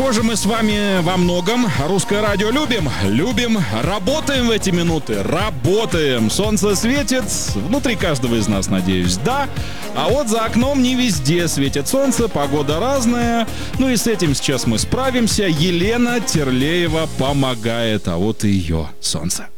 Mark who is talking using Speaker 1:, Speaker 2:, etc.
Speaker 1: Похоже, мы с вами во многом русское радио любим. Любим, работаем в эти минуты, работаем. Солнце светит, внутри каждого из нас, надеюсь, да. А вот за окном не везде светит солнце, погода разная. Ну и с этим сейчас мы справимся. Елена Терлеева помогает, а вот и ее солнце.